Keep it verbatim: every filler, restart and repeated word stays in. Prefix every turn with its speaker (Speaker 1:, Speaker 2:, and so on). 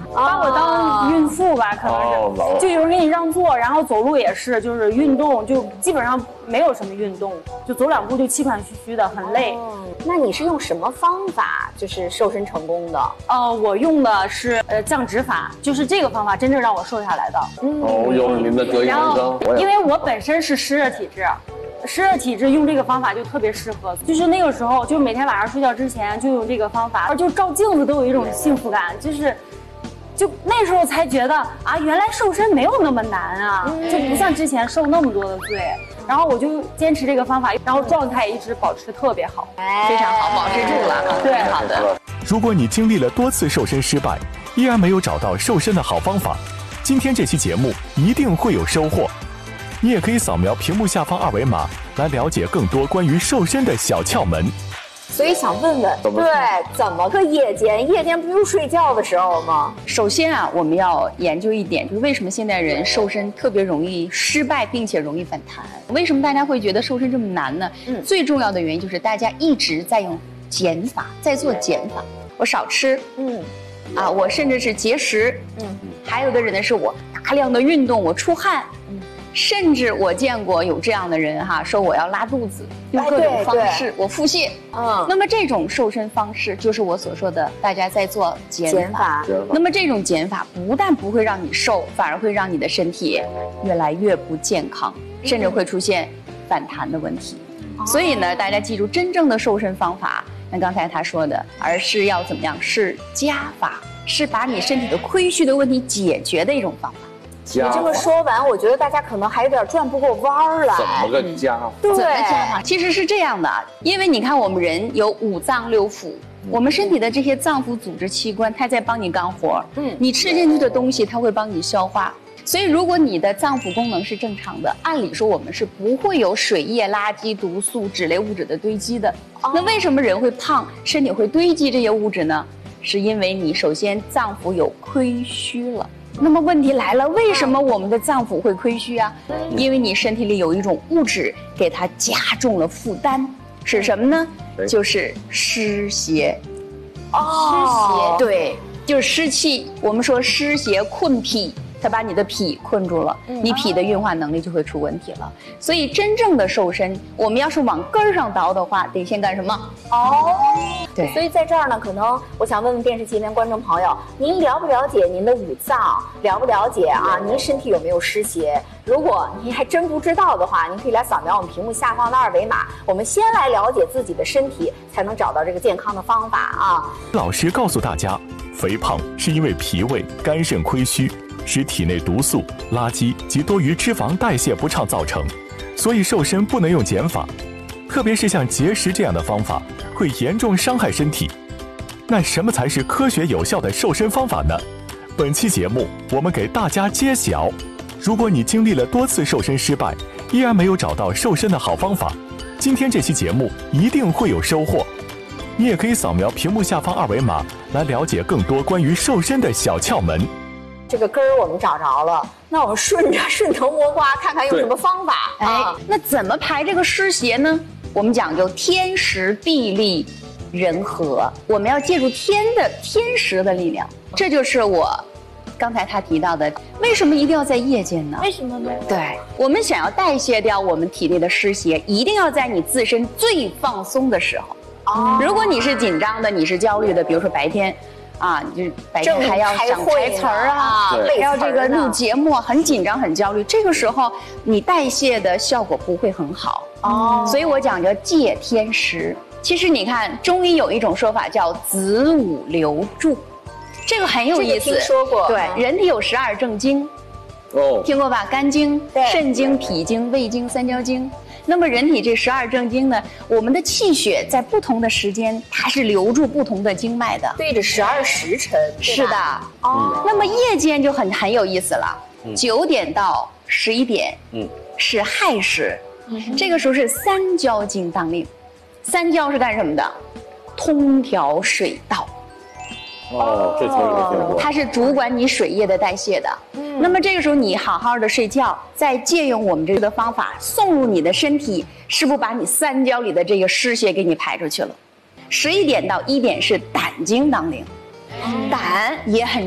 Speaker 1: 把我当孕妇吧，可能是，哦、就有人给你让座，然后走路也是，就是运动就基本上没有什么运动，就走两步就气喘吁吁的，很累。
Speaker 2: 哦、那你是用什么方法就是瘦身成功的？
Speaker 1: 呃，我用的是呃降脂法，就是这个方法真正让我瘦下来的。
Speaker 3: 嗯，哦，有您的得意门生。
Speaker 1: 因为我本身是湿热体质。湿热体质用这个方法就特别适合，就是那个时候，就每天晚上睡觉之前就用这个方法，就照镜子都有一种幸福感，就是，就那时候才觉得啊，原来瘦身没有那么难啊，就不像之前受那么多的罪。然后我就坚持这个方法，然后状态一直保持特别好，
Speaker 2: 非常好，保持住了。
Speaker 1: 对，
Speaker 2: 好的。
Speaker 4: 如果你经历了多次瘦身失败，依然没有找到瘦身的好方法，今天这期节目一定会有收获。你也可以扫描屏幕下方二维码来了解更多关于瘦身的小窍门。
Speaker 2: 所以想问问，对，怎么个夜间？夜间不是睡觉的时候吗？
Speaker 5: 首先啊，我们要研究一点，就是为什么现代人瘦身特别容易失败，并且容易反弹？为什么大家会觉得瘦身这么难呢？嗯，最重要的原因就是大家一直在用减法，在做减法。我少吃，嗯，啊，我甚至是节食，嗯，还有的人呢是我大量的运动，我出汗，嗯。甚至我见过有这样的人哈，说我要拉肚子，用各种方式我腹泻。嗯，那么这种瘦身方式就是我所说的大家在做减法。那么这种减法不但不会让你瘦，反而会让你的身体越来越不健康，甚至会出现反弹的问题。所以呢，大家记住，真正的瘦身方法，那刚才他说的，而是要怎么样？是加法，是把你身体的亏虚的问题解决的一种方法。
Speaker 2: 你这么说完，我觉得大家可能还有点转不过弯儿来。
Speaker 3: 怎么个加法？
Speaker 2: 对，
Speaker 5: 怎么加法？其实是这样的，因为你看我们人有五脏六腑，嗯、我们身体的这些脏腑、组织、器官，它在帮你干活。嗯，你吃进去的东西，它会帮你消化。所以，如果你的脏腑功能是正常的，按理说我们是不会有水液、垃圾、毒素、脂类物质的堆积的。哦、那为什么人会胖，身体会堆积这些物质呢？是因为你首先脏腑有亏虚了。那么问题来了，为什么我们的脏腑会亏虚啊？因为你身体里有一种物质给它加重了负担，是什么呢？就是湿邪。哦，湿邪，对，就是湿气。我们说湿邪困脾，它把你的脾困住了，你脾的运化能力就会出问题了。所以真正的瘦身，我们要是往根儿上倒的话，得先干什么？哦，对。
Speaker 2: 所以在这儿呢，可能我想问问电视机前观众朋友，您了不了解您的五脏？了不了解啊？您身体有没有湿邪？如果您还真不知道的话，您可以来扫描我们屏幕下方的二维码。我们先来了解自己的身体，才能找到这个健康的方法啊。
Speaker 4: 老师告诉大家，肥胖是因为脾胃、肝肾亏虚，使体内毒素、垃圾及多余脂肪代谢不畅造成，所以瘦身不能用减法，特别是像节食这样的方法会严重伤害身体。那什么才是科学有效的瘦身方法呢？本期节目我们给大家揭晓。如果你经历了多次瘦身失败，依然没有找到瘦身的好方法，今天这期节目一定会有收获。你也可以扫描屏幕下方二维码来了解更多关于瘦身的小窍门。
Speaker 2: 这个根儿我们找着了，那我们顺着顺藤摸瓜，看看用什么方法。
Speaker 5: 哎，那怎么排这个湿邪呢？我们讲究天时地利人和，我们要借助天的天时的力量。这就是我刚才他提到的，为什么一定要在夜间呢？
Speaker 2: 为什么呢？
Speaker 5: 对，我们想要代谢掉我们体内的湿邪，一定要在你自身最放松的时候。哦，如果你是紧张的，你是焦虑的，比如说白天。啊，你就白天还要想台词儿啊，还要这个录节目，很紧张很焦虑，这个时候你代谢的效果不会很好哦。所以我讲叫借天时。其实你看中医有一种说法叫子午流注，这个很有意思。
Speaker 2: 这个听说过。
Speaker 5: 对，人体有十二正经，哦，听过吧？肝经、肾经、脾经、胃经、三焦经。那么人体这十二正经呢，我们的气血在不同的时间，它是流注不同的经脉的，
Speaker 2: 对着十二时辰。
Speaker 5: 是的，哦。那么夜间就很很有意思了，九、嗯、点到十一点，嗯，是亥时，嗯，这个时候是三焦经当令。三焦是干什么的？通调水道。
Speaker 3: 哦，这从没听过。
Speaker 5: 它是主管你水液的代谢的。嗯，那么这个时候你好好的睡觉，再借用我们这个方法送入你的身体，是不是把你三焦里的这个湿邪给你排出去了？十一点到一点是胆经当令，嗯、胆也很